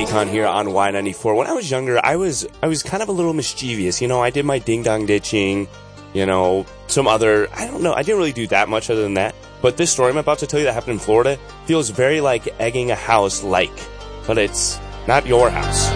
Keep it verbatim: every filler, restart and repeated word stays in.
Econ here on Y ninety-four. When I was younger, I was I was kind of a little mischievous. You know, I did my ding-dong ditching, you know, some other, I don't know, I didn't really do that much other than that. But this story I'm about to tell you that happened in Florida feels very like egging a house like, but it's not your house.